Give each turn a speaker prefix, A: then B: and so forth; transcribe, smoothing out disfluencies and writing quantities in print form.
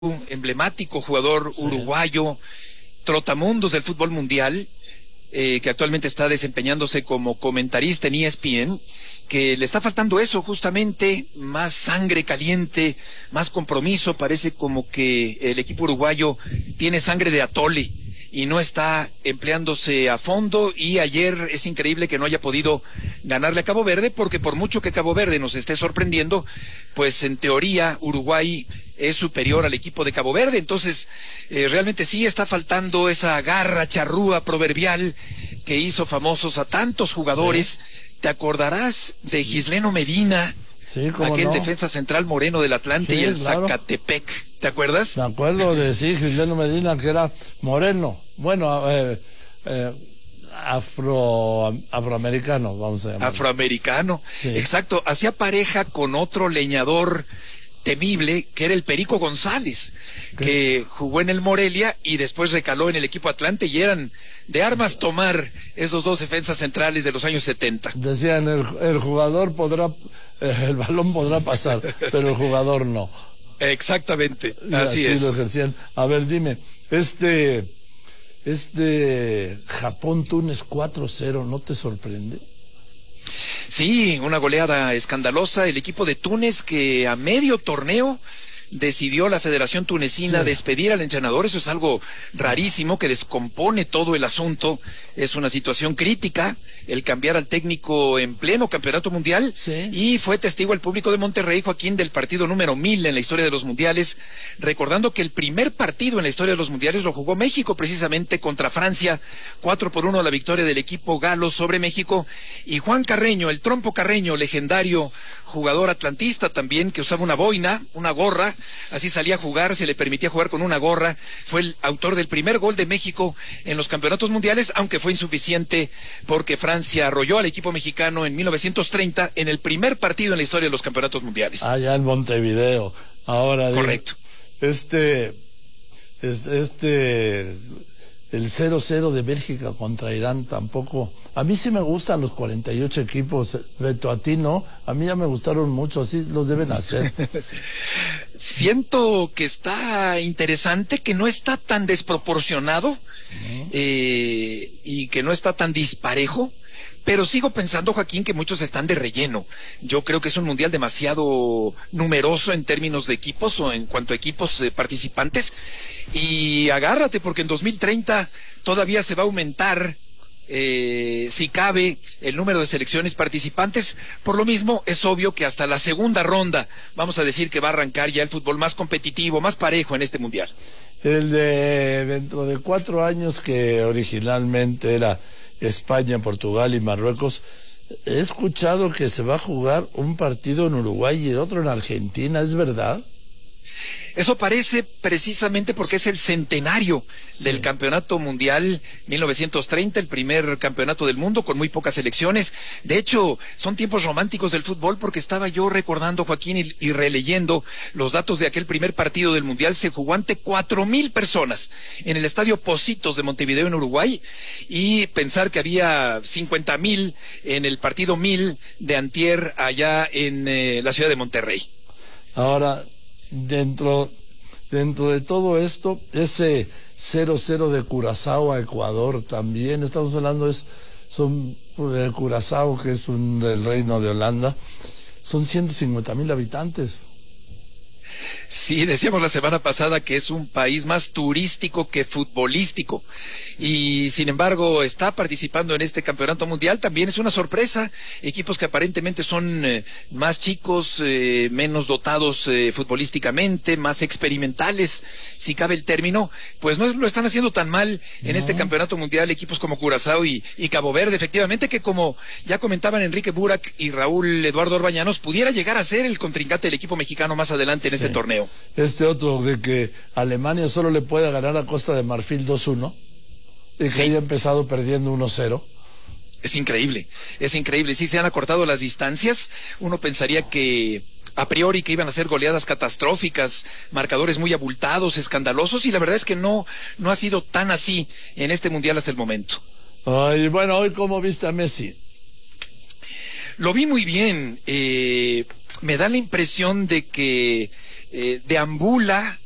A: emblemático jugador uruguayo, trotamundos del fútbol mundial, que actualmente está desempeñándose como comentarista en ESPN, que le está faltando eso justamente, más sangre caliente, más compromiso. Parece como que el equipo uruguayo tiene sangre de atole y no está empleándose a fondo, y ayer es increíble que no haya podido ganarle a Cabo Verde, porque por mucho que Cabo Verde nos esté sorprendiendo, pues en teoría Uruguay es superior al equipo de Cabo Verde. Entonces realmente sí está faltando esa garra charrúa proverbial que hizo famosos a tantos jugadores. Sí. ¿Te acordarás de Gisleno Medina?
B: Sí, cómo
A: aquel
B: no.
A: Defensa central moreno del Atlante, sí, y el claro. Zacatepec, ¿te acuerdas?
B: Me acuerdo de sí, Gisleno Medina, que era moreno, bueno, afroamericano, vamos a llamarlo.
A: Afroamericano, sí. Exacto, hacía pareja con otro leñador temible, que era el Perico González, que jugó en el Morelia y después recaló en el equipo Atlante, y eran de armas tomar esos dos defensas centrales de los años 70.
B: Decían, el jugador podrá, el balón podrá pasar, pero el jugador no.
A: Exactamente, así es.
B: Lo ejercían. A ver, dime, Japón-Túnez 4-0, ¿no te sorprende?
A: Sí, una goleada escandalosa. El equipo de Túnez, que a medio torneo decidió la Federación Tunecina despedir al entrenador. Eso es algo rarísimo, que descompone todo el asunto. Es una situación crítica el cambiar al técnico en pleno campeonato mundial. Sí. Y fue testigo el público de Monterrey, Joaquín, del partido número 1000 en la historia de los mundiales, recordando que el primer partido en la historia de los mundiales lo jugó México, precisamente contra Francia, 4-1 la victoria del equipo galo sobre México. Y Juan Carreño, el Trompo Carreño, legendario jugador atlantista también, que usaba una boina, una gorra, así salía a jugar, se le permitía jugar con una gorra. Fue el autor del primer gol de México en los campeonatos mundiales, aunque fue insuficiente porque Francia arrolló al equipo mexicano en 1930 en el primer partido en la historia de los campeonatos mundiales.
B: Allá en Montevideo. Ahora,
A: correcto.
B: El 0-0 de Bélgica contra Irán tampoco. A mí sí me gustan los 48 equipos, Beto, a ti no. A mí ya me gustaron mucho, así los deben hacer.
A: Siento que está interesante, que no está tan desproporcionado, y que no está tan disparejo. Pero sigo pensando, Joaquín, que muchos están de relleno. Yo creo que es un mundial demasiado numeroso en términos de equipos, o en cuanto a equipos participantes. Y agárrate, porque en 2030 todavía se va a aumentar, si cabe, el número de selecciones participantes. Por lo mismo, es obvio que hasta la segunda ronda, vamos a decir que va a arrancar ya el fútbol más competitivo, más parejo en este mundial.
B: El de dentro de 4 años, que originalmente era España, Portugal y Marruecos, he escuchado que se va a jugar un partido en Uruguay y el otro en Argentina, ¿es verdad?
A: Eso parece, precisamente porque es el centenario del campeonato mundial 1930, el primer campeonato del mundo con muy pocas selecciones. De hecho, son tiempos románticos del fútbol, porque estaba yo recordando, Joaquín, y releyendo los datos de aquel primer partido del mundial. Se jugó ante 4,000 personas en el estadio Pocitos de Montevideo, en Uruguay, y pensar que había 50,000 en el partido 1000 de antier allá en la ciudad de Monterrey.
B: Ahora, dentro de todo esto, ese 0-0 de Curazao a Ecuador también, estamos hablando, son Curazao, que es del Reino de Holanda, son 150,000 habitantes.
A: Sí, decíamos la semana pasada que es un país más turístico que futbolístico, y sin embargo está participando en este campeonato mundial. También es una sorpresa, equipos que aparentemente son más chicos, menos dotados futbolísticamente, más experimentales, si cabe el término, pues no lo están haciendo tan mal en este campeonato mundial, equipos como Curazao y Cabo Verde, efectivamente, que como ya comentaban Enrique Burak y Raúl Eduardo Orbañanos, pudiera llegar a ser el contrincante del equipo mexicano más adelante en este torneo.
B: Otro de que Alemania solo le puede ganar a Costa de Marfil 2-1 y que haya empezado perdiendo 1-0.
A: Es increíble, sí se han acortado las distancias. Uno pensaría que a priori que iban a ser goleadas catastróficas, marcadores muy abultados, escandalosos, y la verdad es que no ha sido tan así en este mundial hasta el momento.
B: Ay, bueno, hoy, ¿cómo viste a Messi?
A: Lo vi muy bien. Me da la impresión de que deambula